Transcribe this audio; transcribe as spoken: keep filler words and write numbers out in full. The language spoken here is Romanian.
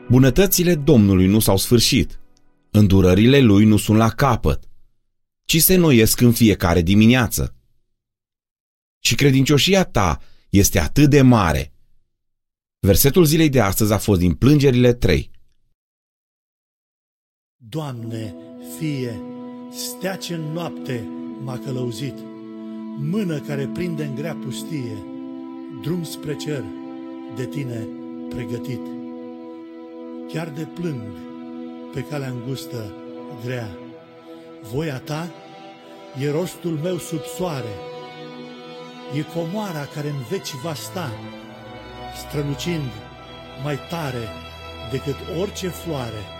Bunătățile Domnului nu s-au sfârșit, îndurările Lui nu sunt la capăt, ci se înnoiesc în fiecare dimineață. Și credincioșia ta este atât de mare. Versetul zilei de astăzi a fost din Plângerile trei. Doamne, Fie, stea ce în noapte m-a călăuzit, mână care prinde în grea pustie, drum spre cer de Tine pregătit. Chiar de plâng pe calea îngustă grea, voia Ta e rostul meu sub soare, e comoara care în veci va sta, strălucind mai tare decât orice floare.